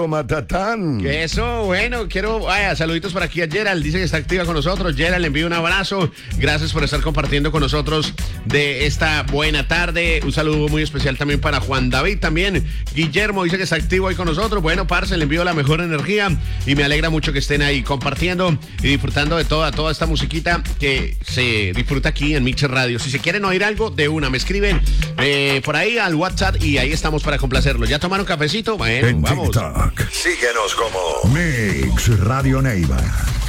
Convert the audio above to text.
Eso, Matatán. Eso, bueno, saluditos por aquí a Gerald, dice que está activa con nosotros. Gerald, le envío un abrazo, gracias por estar compartiendo con nosotros de esta buena tarde. Un saludo muy especial también para Juan David también. Guillermo dice que está activo ahí con nosotros. Bueno, parce, le envío la mejor energía y me alegra mucho que estén ahí compartiendo y disfrutando de toda esta musiquita que se disfruta aquí en Mixer Radio. Si se quieren oír algo, de una, me escriben por ahí al WhatsApp y ahí estamos para complacerlos. ¿Ya tomaron cafecito? Bueno, en vamos. TikTok. Síguenos como Mix Radio Neiva.